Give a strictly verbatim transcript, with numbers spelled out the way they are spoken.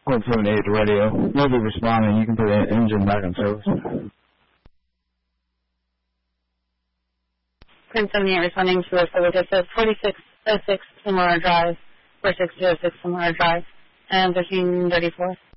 Point seven eight to radio. You'll be responding. You can put the engine back on service. Point seventy-eight responding to a service that says forty-six oh six Samora Drive, forty-six oh six Samora Drive, and thirteen thirty-four.